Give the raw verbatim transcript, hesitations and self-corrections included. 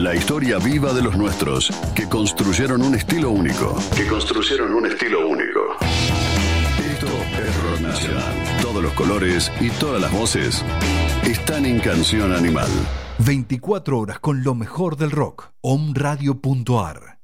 La historia viva de los nuestros, que construyeron un estilo único. Que construyeron un estilo único. Esto es Rock Nacional. Todos los colores y todas las voces están en Canción Animal. veinticuatro horas con lo mejor del rock. om radio punto a r